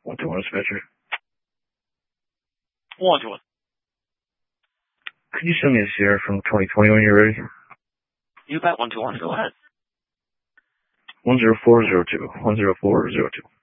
121 dispatcher. 121. Could you send me a Sierra from 2020 when you're ready? You bet. 121. Go ahead. 10402. 10402.